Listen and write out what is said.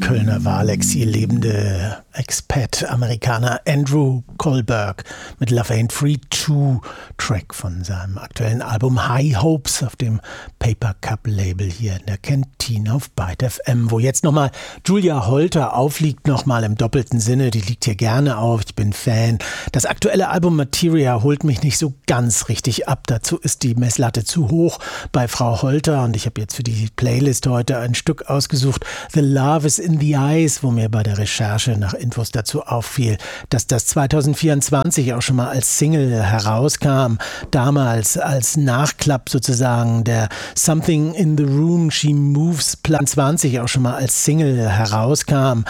Kölner Wahlexil lebende Expat-Amerikaner Andrew Kohlberg mit Love Ain't Free 2, Track von seinem aktuellen Album High Hopes auf dem Paper Cup Label hier in der Kantine auf Byte FM, wo jetzt nochmal Julia Holter aufliegt, nochmal im doppelten Sinne, die liegt hier gerne auf, ich bin Fan. Das aktuelle Album Materia holt mich nicht so ganz richtig ab, dazu ist die Messlatte zu hoch bei Frau Holter und ich habe jetzt für die Playlist heute ein Stück ausgesucht, The Love is in the Eyes, wo mir bei der Recherche nach Infos dazu auffiel, dass das 2024 auch schon mal als Single herauskam, damals als Nachklapp sozusagen der Something in the Room She Moves Plan 20 auch schon mal als Single herauskam